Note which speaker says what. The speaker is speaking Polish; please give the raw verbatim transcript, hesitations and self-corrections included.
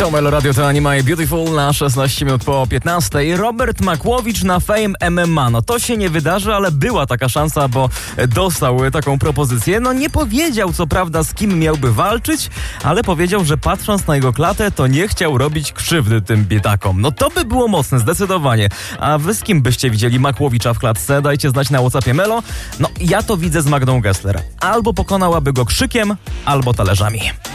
Speaker 1: To Melo Radio, to Anima i Beautiful na szesnaście minut po piętnastej. Robert Makłowicz na Fame M M A. No to się nie wydarzy, ale była taka szansa, bo dostał taką propozycję. No nie powiedział co prawda z kim miałby walczyć, ale powiedział, że patrząc na jego klatę, to nie chciał robić krzywdy tym biedakom. No to by było mocne, zdecydowanie. A wy z kim byście widzieli Makłowicza w klatce? Dajcie znać na WhatsAppie Melo. No ja to widzę z Magdą Gessler. Albo pokonałaby go krzykiem, albo talerzami.